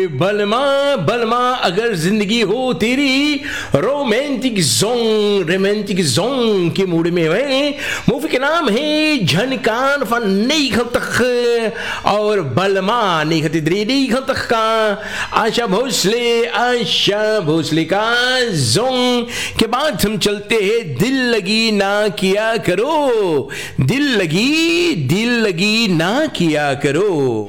बलमा बलमा अगर जिंदगी हो तेरी रोमांटिक जोन के मूड में है। मूवी के नाम है झनकान फन नहीं तक और बलमा नहीं खती नहीं तक का आशा भोसले का जोन के बाद हम चलते हैं दिल लगी ना किया करो, दिल लगी ना किया करो।